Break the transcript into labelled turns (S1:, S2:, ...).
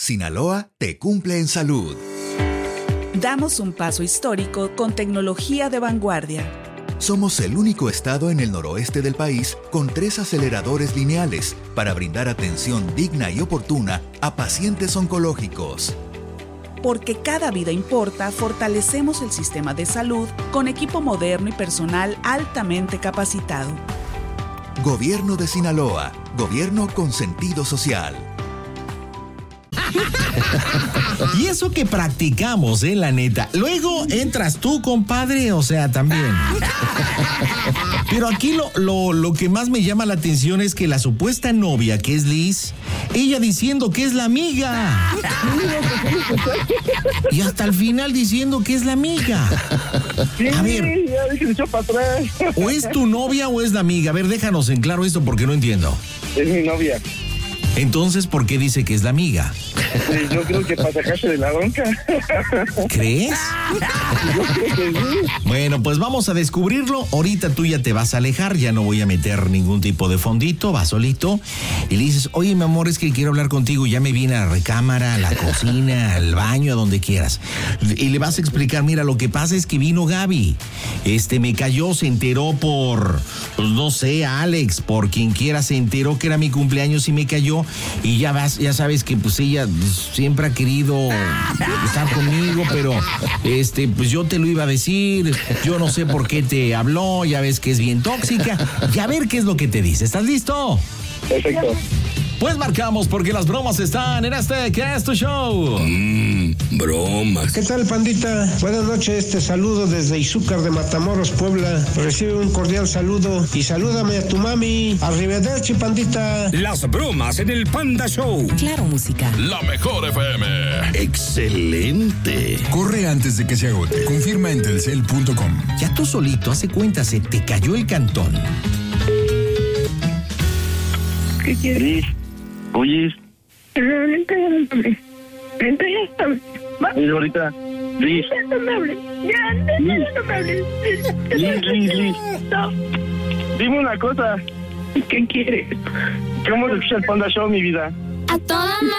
S1: Sinaloa te cumple en salud.
S2: Damos un paso histórico con tecnología de vanguardia.
S1: Somos el único estado en el noroeste del país con 3 aceleradores lineales para brindar atención digna y oportuna a pacientes oncológicos.
S2: Porque cada vida importa, fortalecemos el sistema de salud con equipo moderno y personal altamente capacitado.
S1: Gobierno de Sinaloa. Gobierno con sentido social.
S3: Y eso que practicamos, la neta. Luego entras tú, compadre, o sea, también. Pero aquí lo que más me llama la atención es que la supuesta novia, que es Liz, ella diciendo que es la amiga. Y hasta el final diciendo que es la amiga. A ver, ¿o es tu novia o es la amiga? A ver, déjanos en claro esto porque no entiendo.
S4: Es mi novia.
S3: Entonces, ¿por qué dice que es la amiga?
S4: Sí, yo creo que para sacarse de la bronca.
S3: ¿Crees?
S4: Yo creo que sí.
S3: Bueno, pues vamos a descubrirlo. Ahorita tú ya te vas a alejar, ya no voy a meter ningún tipo de fondito, vas solito. Y le dices, oye, mi amor, es que quiero hablar contigo. Ya me vine a la recámara, a la cocina, al baño, a donde quieras. Y le vas a explicar, mira, lo que pasa es que vino Gaby. Me cayó, se enteró por, pues no sé, Alex, por quien quiera, se enteró que era mi cumpleaños y me cayó. Y ya sabes que pues ella siempre ha querido estar conmigo, pero pues yo te lo iba a decir, yo no sé por qué te habló, ya ves que es bien tóxica, y a ver qué es lo que te dice. ¿Estás listo?
S4: Perfecto.
S3: Pues marcamos porque las bromas están en ¿Qué es tu show?
S5: Bromas.
S6: ¿Qué tal, pandita? Buenas noches, saludo desde Izúcar de Matamoros, Puebla. Recibe un cordial saludo y salúdame a tu mami. Arrivederci, pandita.
S5: Las bromas en el Panda Show.
S7: Claro, música.
S8: La mejor FM.
S5: Excelente.
S8: Corre antes de que se agote. Confirma en telcel.com.
S3: Ya tú solito, hace cuenta, se te cayó el cantón.
S4: ¿Qué quieres? Oye. Ahorita. Liz. Liz.
S9: No.
S4: Dime una cosa.
S9: ¿Qué quieres?
S4: ¿Cómo se escucha el Panda Show, mi vida?
S9: A toda